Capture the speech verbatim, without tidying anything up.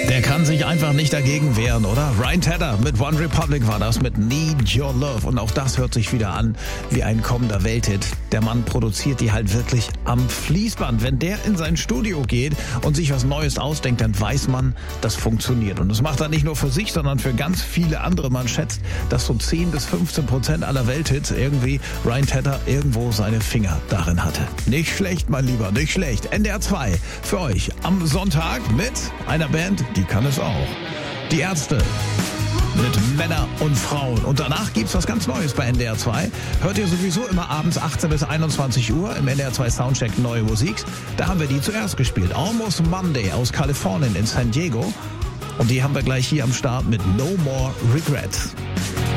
Der kann sich einfach nicht dagegen wehren, oder? Ryan Tedder mit One Republic war das, mit Need Your Love. Und auch das hört sich wieder an wie ein kommender Welthit. Der Mann produziert die halt wirklich am Fließband. Wenn der in sein Studio geht und sich was Neues ausdenkt, dann weiß man, das funktioniert. Und das macht er nicht nur für sich, sondern für ganz viele andere. Man schätzt, dass so zehn bis fünfzehn Prozent aller Welthits irgendwie Ryan Tedder irgendwo seine Finger darin hatte. Nicht schlecht, mein Lieber, nicht schlecht. N D R zwei für euch am Sonntag mit einer Band, die kann es auch. Die Ärzte mit Männer und Frauen. Und danach gibt's was ganz Neues bei N D R zwei. Hört ihr sowieso immer abends achtzehn bis einundzwanzig Uhr im N D R zwei Soundcheck neue Musik. Da haben wir die zuerst gespielt. Almost Monday aus Kalifornien in San Diego. Und die haben wir gleich hier am Start mit No More Regrets.